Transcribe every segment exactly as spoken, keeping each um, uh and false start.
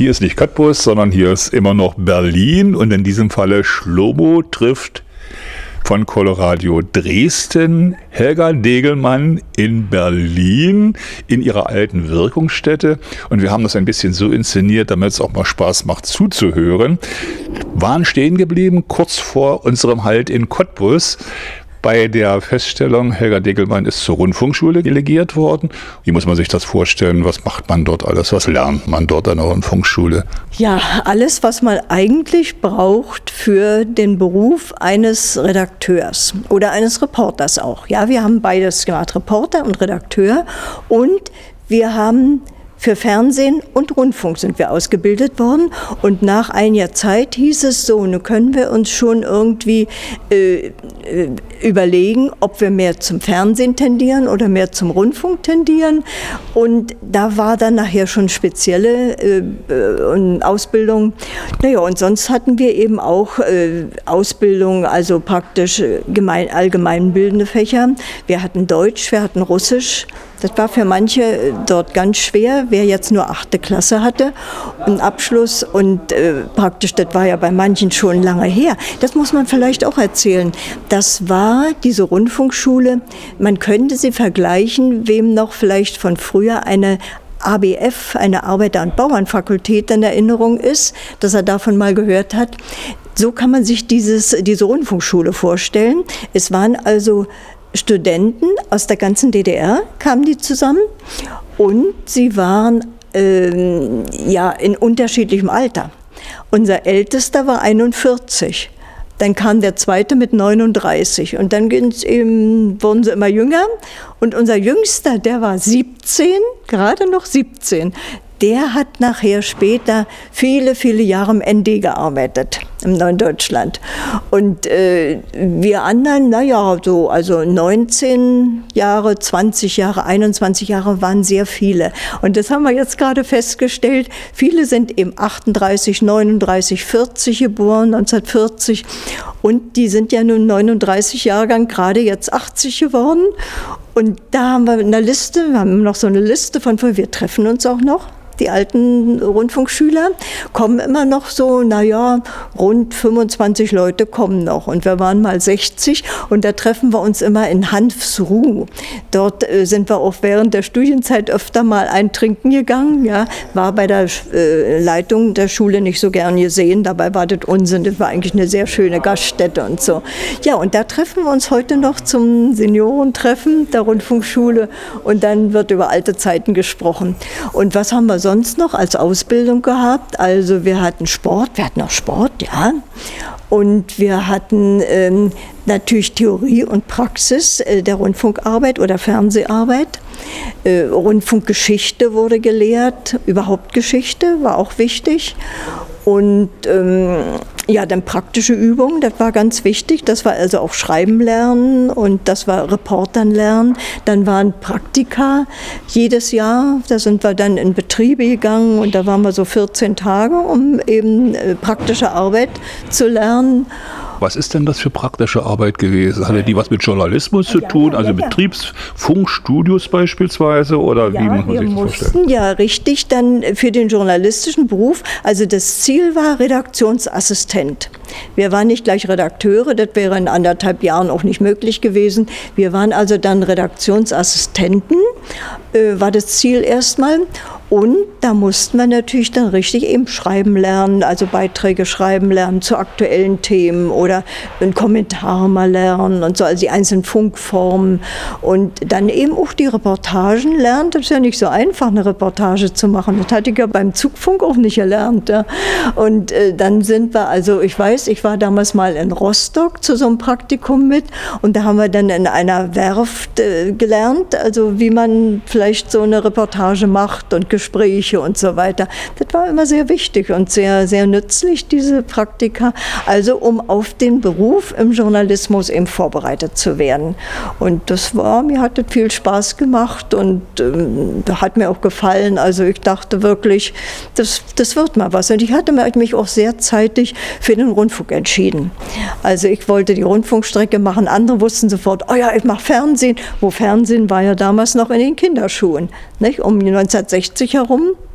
Hier ist nicht Cottbus, sondern hier ist immer noch Berlin und in diesem Falle Shlomo trifft von Coloradio Dresden Helga Degelmann in Berlin in ihrer alten Wirkungsstätte. Und wir haben das ein bisschen so inszeniert, damit es auch mal Spaß macht zuzuhören. Waren stehen geblieben kurz vor unserem Halt in Cottbus bei der Feststellung, Helga Degelmann ist zur Rundfunkschule delegiert worden. Wie muss man sich das vorstellen? Was macht man dort alles? Was lernt man dort an der Rundfunkschule? Ja, alles, was man eigentlich braucht für den Beruf eines Redakteurs oder eines Reporters auch. Ja, wir haben beides gemacht, Reporter und Redakteur. Und wir haben für Fernsehen und Rundfunk sind wir ausgebildet worden. Und nach einiger Zeit hieß es so, nun können wir uns schon irgendwie äh, überlegen, ob wir mehr zum Fernsehen tendieren oder mehr zum Rundfunk tendieren. Und da war dann nachher schon spezielle äh, Ausbildung. Naja, und sonst hatten wir eben auch äh, Ausbildung, also praktisch gemein, allgemeinbildende Fächer. Wir hatten Deutsch, wir hatten Russisch. Das war für manche dort ganz schwer, wer jetzt nur achte Klasse hatte, einen Abschluss und äh, praktisch, das war ja bei manchen schon lange her. Das muss man vielleicht auch erzählen. Das war diese Rundfunkschule, man könnte sie vergleichen, wem noch vielleicht von früher eine A B F, eine Arbeiter- und Bauernfakultät in Erinnerung ist, dass er davon mal gehört hat. So kann man sich dieses, diese Rundfunkschule vorstellen. Es waren also Studenten aus der ganzen D D R, kamen die zusammen und sie waren ähm, ja, in unterschiedlichem Alter. Unser Ältester war einundvierzig, dann kam der Zweite mit neununddreißig und dann eben, wurden sie immer jünger und unser Jüngster, der war siebzehn, gerade noch siebzehn. Der hat nachher später viele, viele Jahre im N D gearbeitet, im Neuen Deutschland. Und äh, wir anderen, naja, so, also neunzehn Jahre, zwanzig Jahre, einundzwanzig Jahre waren sehr viele. Und das haben wir jetzt gerade festgestellt. Viele sind eben achtunddreißig, neununddreißig, vierzig geboren, neunzehnhundertvierzig. Und die sind ja nun neununddreißig Jahrgang, gerade jetzt achtzig geworden. Und da haben wir eine Liste, wir haben noch so eine Liste von, wir treffen uns auch noch. Die alten Rundfunkschüler kommen immer noch so, naja, rund fünfundzwanzig Leute kommen noch. Und wir waren mal sechzig und da treffen wir uns immer in Hanfsruh. Dort äh, sind wir auch während der Studienzeit öfter mal eintrinken gegangen. Ja. War bei der äh, Leitung der Schule nicht so gern gesehen, dabei war das Unsinn. Das war eigentlich eine sehr schöne Gaststätte und so. Ja, und da treffen wir uns heute noch zum Seniorentreffen der Rundfunkschule und dann wird über alte Zeiten gesprochen. Und was haben wir sonst noch als Ausbildung gehabt? Also wir hatten Sport, wir hatten auch Sport, ja. Und wir hatten ähm, natürlich Theorie und Praxis äh, der Rundfunkarbeit oder Fernseharbeit. Äh, Rundfunkgeschichte wurde gelehrt, überhaupt Geschichte war auch wichtig. Und ähm, ja, dann praktische Übungen, das war ganz wichtig. Das war also auch Schreiben lernen und das war Reportern lernen. Dann waren Praktika jedes Jahr. Da sind wir dann in Betriebe gegangen und da waren wir so vierzehn Tage, um eben äh, praktische Arbeit zu lernen. Was ist denn das für praktische Arbeit gewesen? Hatte die was mit Journalismus zu ja, tun, ja, also ja, ja. Betriebsfunkstudios beispielsweise oder ja, wie muss man wir sich das mussten vorstellen? Ja richtig dann für den journalistischen Beruf, also das Ziel war Redaktionsassistent. Wir waren nicht gleich Redakteure, das wäre in anderthalb Jahren auch nicht möglich gewesen. Wir waren also dann Redaktionsassistenten, äh, war das Ziel erstmal. Und da mussten wir natürlich dann richtig eben schreiben lernen, also Beiträge schreiben lernen zu aktuellen Themen oder einen Kommentar mal lernen und so, also die einzelnen Funkformen. Und dann eben auch die Reportagen lernen. Das ist ja nicht so einfach, eine Reportage zu machen. Das hatte ich ja beim Zugfunk auch nicht gelernt. Ja. Und äh, dann sind wir, also ich weiß, ich war damals mal in Rostock zu so einem Praktikum mit und da haben wir dann in einer Werft äh, gelernt, also wie man vielleicht so eine Reportage macht und Gespräche und so weiter. Das war immer sehr wichtig und sehr, sehr nützlich, diese Praktika. Also um auf den Beruf im Journalismus eben vorbereitet zu werden. Und das war, mir hat das viel Spaß gemacht und ähm, hat mir auch gefallen. Also ich dachte wirklich, das, das wird mal was. Und ich hatte mich auch sehr zeitig für den Rundfunk entschieden. Also ich wollte die Rundfunkstrecke machen. Andere wussten sofort, oh ja, ich mache Fernsehen. Wo Fernsehen war ja damals noch in den Kinderschuhen. Nicht? Um neunzehnhundertsechzig herum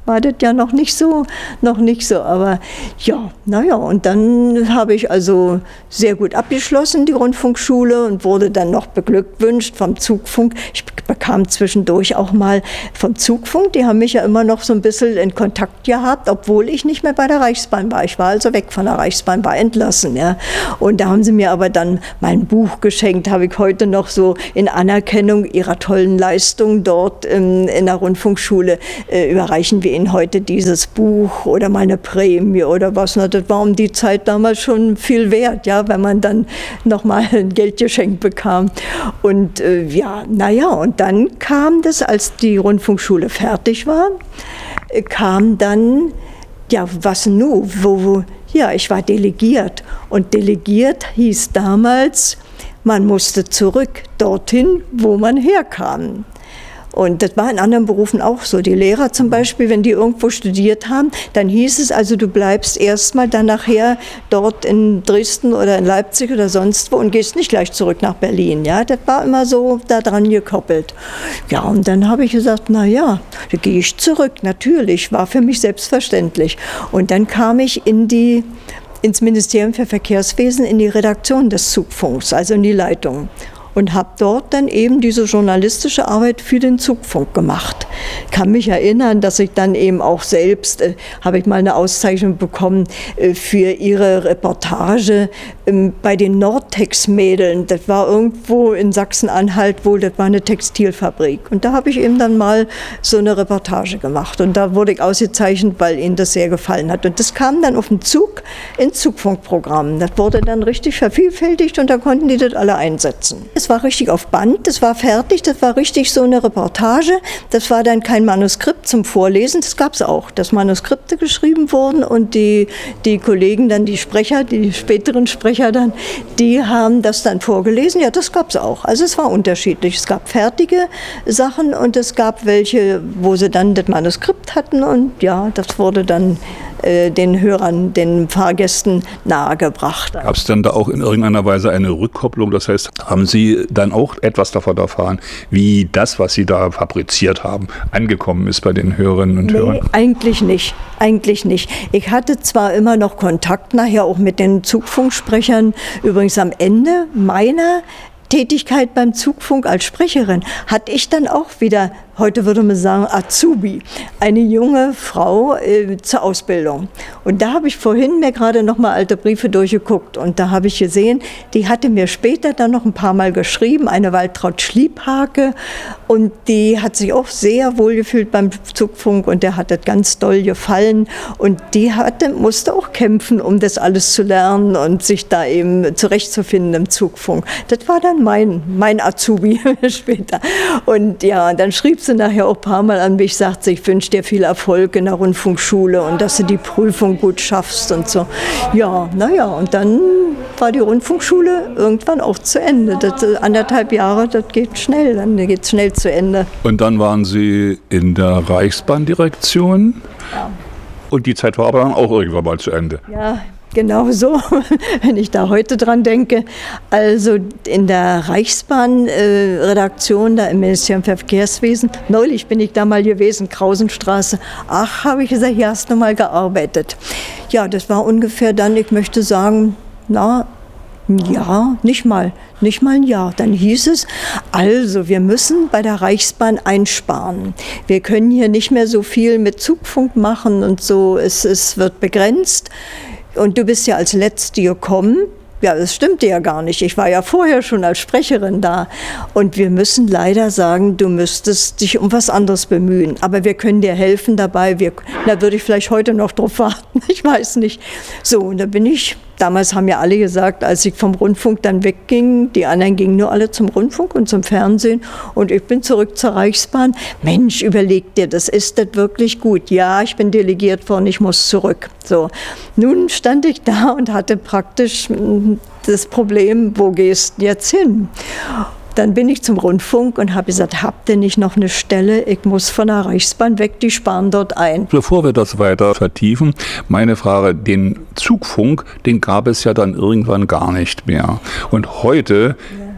war das ja noch nicht so, noch nicht so, aber ja, naja, und dann habe ich also sehr gut abgeschlossen, die Rundfunkschule, und wurde dann noch beglückwünscht vom Zugfunk. Ich bekam zwischendurch auch mal vom Zugfunk, die haben mich ja immer noch so ein bisschen in Kontakt gehabt, obwohl ich nicht mehr bei der Reichsbahn war. Ich war also weg von der Reichsbahn, war entlassen, ja. Und da haben sie mir aber dann mein Buch geschenkt, habe ich heute noch so in Anerkennung ihrer tollen Leistung dort in, in der Rundfunkschule, äh, überreichen wir Ihnen heute dieses Buch oder meine Prämie oder was. Na, das war um die Zeit damals schon viel wert, ja, wenn man dann nochmal ein Geld geschenkt bekam. Und äh, ja, naja, und dann kam das, als die Rundfunkschule fertig war, äh, kam dann, ja, was nun, wo, wo, ja, ich war delegiert. Und delegiert hieß damals, man musste zurück dorthin, wo man herkam. Und das war in anderen Berufen auch so. Die Lehrer zum Beispiel, wenn die irgendwo studiert haben, dann hieß es also, du bleibst erstmal dann nachher dort in Dresden oder in Leipzig oder sonst wo und gehst nicht gleich zurück nach Berlin. Ja, das war immer so daran gekoppelt. Ja, und dann habe ich gesagt, na ja, da gehe ich zurück. Natürlich, war für mich selbstverständlich. Und dann kam ich in die ins Ministerium für Verkehrswesen, in die Redaktion des Zugfunks, also in die Leitung. Und habe dort dann eben diese journalistische Arbeit für den Zugfunk gemacht. Ich kann mich erinnern, dass ich dann eben auch selbst, äh, habe ich mal eine Auszeichnung bekommen äh, für ihre Reportage ähm, bei den Nordtex-Mädeln. Das war irgendwo in Sachsen-Anhalt wohl, das war eine Textilfabrik. Und da habe ich eben dann mal so eine Reportage gemacht. Und da wurde ich ausgezeichnet, weil ihnen das sehr gefallen hat. Und das kam dann auf den Zug ins Zugfunkprogramm. Das wurde dann richtig vervielfältigt und da konnten die das alle einsetzen. Das war richtig auf Band, das war fertig, das war richtig so eine Reportage. Das war dann kein Manuskript zum Vorlesen, das gab es auch, dass Manuskripte geschrieben wurden und die, die Kollegen dann, die Sprecher, die späteren Sprecher dann, die haben das dann vorgelesen. Ja, das gab es auch. Also es war unterschiedlich. Es gab fertige Sachen und es gab welche, wo sie dann das Manuskript hatten und ja, das wurde dann den Hörern, den Fahrgästen nahegebracht. Gab es denn da auch in irgendeiner Weise eine Rückkopplung? Das heißt, haben Sie dann auch etwas davon erfahren, wie das, was Sie da fabriziert haben, angekommen ist bei den Hörerinnen und nee, Hörern? Eigentlich nicht. Eigentlich nicht. Ich hatte zwar immer noch Kontakt nachher auch mit den Zugfunksprechern. Übrigens am Ende meiner Tätigkeit beim Zugfunk als Sprecherin hatte ich dann auch wieder, heute würde man sagen Azubi, eine junge Frau äh, zur Ausbildung. Und da habe ich vorhin mir gerade noch mal alte Briefe durchgeguckt und da habe ich gesehen, die hatte mir später dann noch ein paar Mal geschrieben, eine Waltraud Schliephake, und die hat sich auch sehr wohl gefühlt beim Zugfunk und der hat das ganz doll gefallen und die hatte, musste auch kämpfen, um das alles zu lernen und sich da eben zurechtzufinden im Zugfunk. Das war dann mein, mein Azubi später. Und ja, dann schrieb sie nachher auch ein paar Mal an mich, sagte, ich wünsche dir viel Erfolg in der Rundfunkschule und dass du die Prüfung gut schaffst und so. Ja, naja, und dann war die Rundfunkschule irgendwann auch zu Ende. Das, äh, anderthalb Jahre, das geht schnell, dann geht es schnell zu Ende. Und dann waren Sie in der Reichsbahndirektion? Ja. Und die Zeit war aber dann auch irgendwann mal zu Ende? Ja. Genau so, wenn ich da heute dran denke. Also in der Reichsbahn-Redaktion, äh, da im Ministerium für Verkehrswesen, neulich bin ich da mal gewesen, Krausenstraße. Ach, habe ich gesagt, hier hast du mal gearbeitet. Ja, das war ungefähr dann, ich möchte sagen, na, ein Jahr, nicht mal, nicht mal ein Jahr. Dann hieß es, also wir müssen bei der Reichsbahn einsparen. Wir können hier nicht mehr so viel mit Zugfunk machen und so, es, es wird begrenzt. Und du bist ja als Letzte gekommen. Ja, das stimmte ja gar nicht. Ich war ja vorher schon als Sprecherin da. Und wir müssen leider sagen, du müsstest dich um was anderes bemühen. Aber wir können dir helfen dabei. Wir, da würde ich vielleicht heute noch drauf warten. Ich weiß nicht. So, und da bin ich. Damals haben ja alle gesagt, als ich vom Rundfunk dann wegging, die anderen gingen nur alle zum Rundfunk und zum Fernsehen und ich bin zurück zur Reichsbahn. Mensch, überleg dir, das ist das wirklich gut. Ja, ich bin delegiert worden, ich muss zurück. So, nun stand ich da und hatte praktisch das Problem, wo gehst du jetzt hin? Dann bin ich zum Rundfunk und habe gesagt, habt ihr nicht noch eine Stelle? Ich muss von der Reichsbahn weg, die sparen dort ein. Bevor wir das weiter vertiefen, meine Frage, den Zugfunk, den gab es ja dann irgendwann gar nicht mehr. Und heute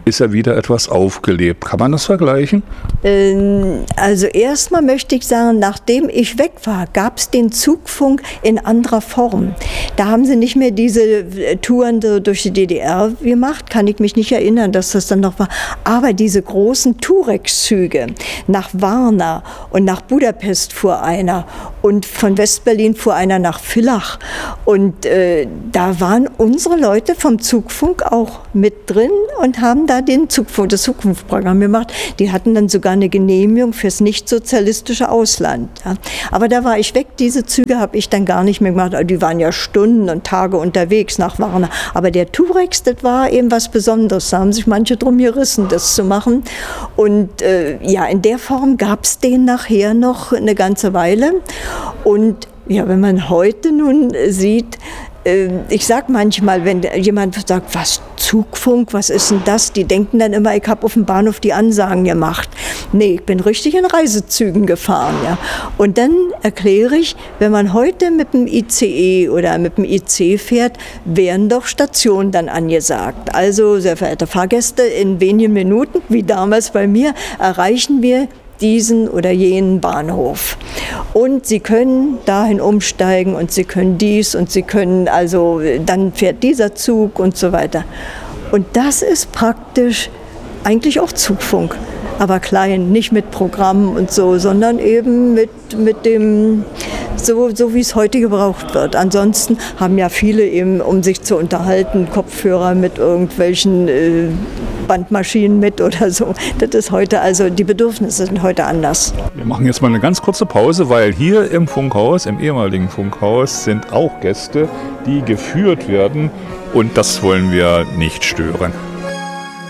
ist er wieder etwas aufgelebt. Kann man das vergleichen? Also erstmal möchte ich sagen, nachdem ich weg war, gab es den Zugfunk in anderer Form. Da haben sie nicht mehr diese Touren durch die D D R gemacht, kann ich mich nicht erinnern, dass das dann noch war. Aber diese großen Turex-Züge nach Varna und nach Budapest fuhr einer und von Westberlin fuhr einer nach Villach. Und äh, da waren unsere Leute vom Zugfunk auch mit drin und haben da den Zugfunk, das Zugfunkprogramm gemacht. Die hatten dann sogar eine Genehmigung fürs nicht-sozialistische Ausland. Ja. Aber da war ich weg, diese Züge habe ich dann gar nicht mehr gemacht. Die waren ja Stunden und Tage unterwegs nach Varna. Aber der Turex, das war eben was Besonderes. Da haben sich manche drum gerissen, das zu machen. Und äh, ja, in der Form gab es den nachher noch eine ganze Weile. Und ja, wenn man heute nun sieht, ich sage manchmal, wenn jemand sagt, was, Zugfunk, was ist denn das? Die denken dann immer, ich habe auf dem Bahnhof die Ansagen gemacht. Nee, ich bin richtig in Reisezügen gefahren. Ja. Und dann erkläre ich, wenn man heute mit dem I C E oder mit dem I C fährt, werden doch Stationen dann angesagt. Also, sehr verehrte Fahrgäste, in wenigen Minuten, wie damals bei mir, erreichen wir diesen oder jenen Bahnhof. Und Sie können dahin umsteigen und Sie können dies und Sie können, also dann fährt dieser Zug und so weiter. Und das ist praktisch eigentlich auch Zugfunk, aber klein, nicht mit Programmen und so, sondern eben mit, mit dem, so, so wie es heute gebraucht wird. Ansonsten haben ja viele eben, um sich zu unterhalten, Kopfhörer mit irgendwelchen äh, Bandmaschinen mit oder so. Das ist heute, also die Bedürfnisse sind heute anders. Wir machen jetzt mal eine ganz kurze Pause, weil hier im Funkhaus, im ehemaligen Funkhaus, sind auch Gäste, die geführt werden und das wollen wir nicht stören.